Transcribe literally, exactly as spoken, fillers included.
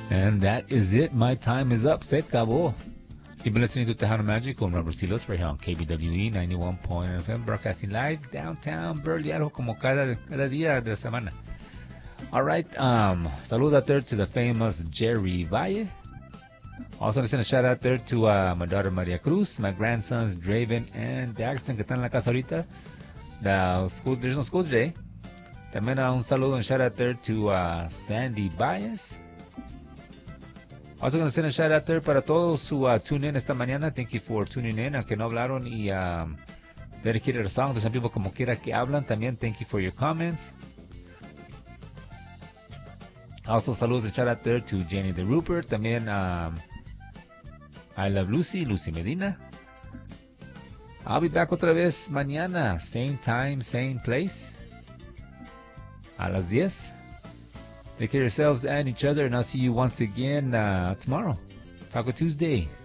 And that is it. My time is up. Se acabó. You've been listening to Tejano Magic con Robert Silos right here on K B W E ninety-one point nine F M, broadcasting live downtown Burley, Idaho, como cada, cada día de la semana. All right. Um, salud out there to the famous Jerry Valle. Also, I send a shout out there to uh, my daughter Maria Cruz, my grandsons Draven and Daxton, que están en la casa ahorita. The school, there's no school today. También uh, un saludo and shout out there to uh, Sandy Baez. Also going to send a shout out there para todos who uh, tune in esta mañana. Thank you for tuning in. Aunque no hablaron y um, dedicated a song to some people como quiera que hablan. También thank you for your comments. Also saludos and shout out there to Jenny the Rupert. También um, I Love Lucy, Lucy Medina. I'll be back otra vez mañana. Same time, same place. A las diez. Take care of yourselves and each other, and I'll see you once again uh, tomorrow. Taco Tuesday.